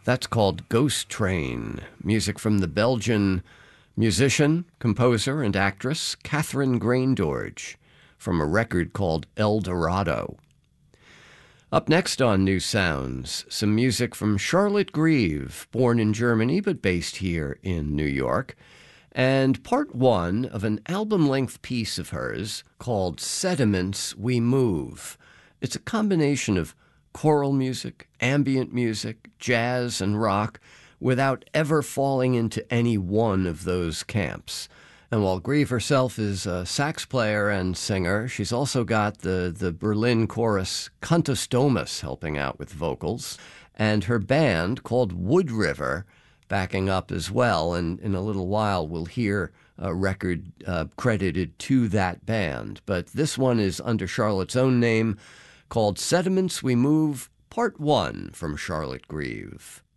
That's called Ghost Train, music from the Belgian musician, composer, and actress Catherine Graindorge from a record called El Dorado. Up next on New Sounds, some music from Charlotte Grieve, born in Germany but based here in New York, and part one of an album-length piece of hers called Sediments We Move. It's a combination of choral music, ambient music, jazz, and rock without ever falling into any one of those camps. And while Grieve herself is a sax player and singer, she's also got the Berlin chorus Cantus Domus helping out with vocals, and her band called Wood River backing up as well. And in a little while, we'll hear a record credited to that band. But this one is under Charlotte's own name, called Sediments We Move, Part 1 from Charlotte Grieve.